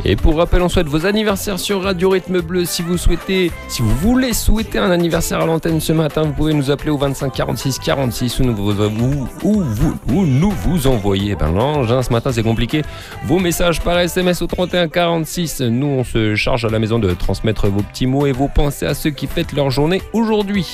Et pour rappel, on souhaite vos anniversaires sur Radio Rythme Bleu. Si vous voulez souhaiter un anniversaire à l'antenne ce matin, vous pouvez nous appeler au 25 46 46 ou nous vous envoyez. L'ange, ce matin c'est compliqué. Vos messages par SMS au 31 46. Nous on se charge à la maison de transmettre vos petits mots et vos pensées à ceux qui fêtent leur journée aujourd'hui.